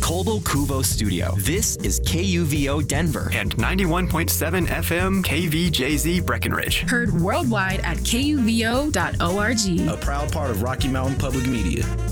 Colbo Cuvo Studio. This is KUVO Denver and 91.7 FM KVJZ Breckenridge. Heard worldwide at kuvo.org. A proud part of Rocky Mountain Public Media.